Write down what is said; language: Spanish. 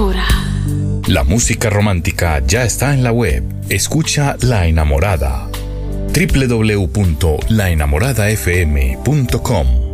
Ahora. La música romántica ya está en la web. Escucha La Enamorada. www.laenamoradafm.com